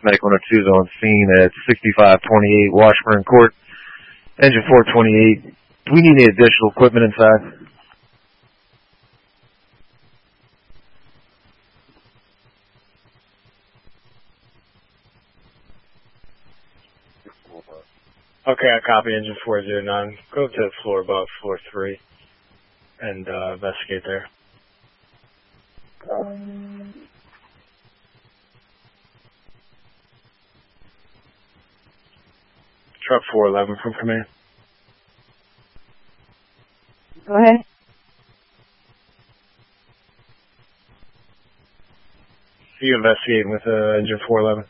Medic 102 is on scene at 6528 Washburn Court, engine 428. Do we need any additional equipment inside? Okay, I copy engine 409. Go to the floor above, floor 3, and investigate there. Truck 411 from command. Go ahead. Are you investigating with engine 411?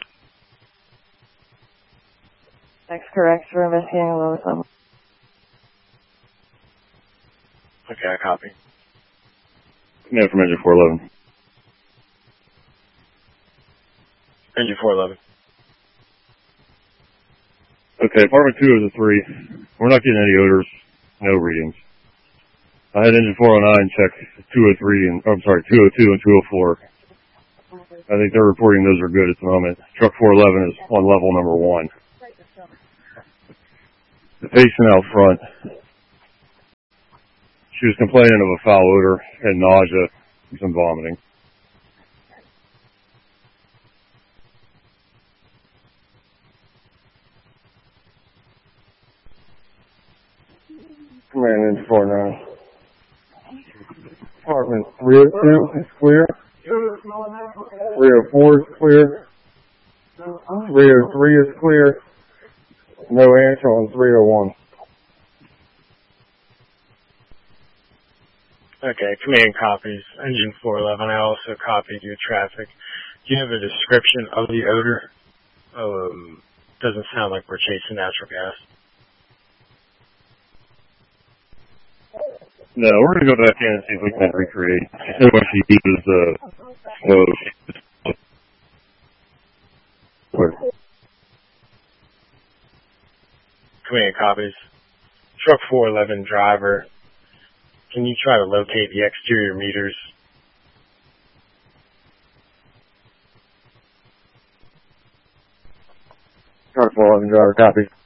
That's correct. We're investigating the lowest level. Okay, I copy. Command from engine 411. Engine 411. Okay, apartment 2 is a 3. We're not getting any odors, no readings. I had engine 409 check 203 and, I'm sorry, 202 and 204. I think they're reporting those are good at the moment. Truck 411 is on level number 1. The patient out front, she was complaining of a foul odor and nausea and some vomiting. Command engine 49. Apartment 302 is clear. 304 is clear. 303 is clear. No answer on 301. Okay, command copies. Engine 411. I also copied your traffic. Do you have a description of the odor? Doesn't sound like we're chasing natural gas. No, we're going to go back in and see if we can recreate. She said when she uses stove. Command copies. Truck 411 driver. Can you try to locate the exterior meters? Truck 411 driver, copy.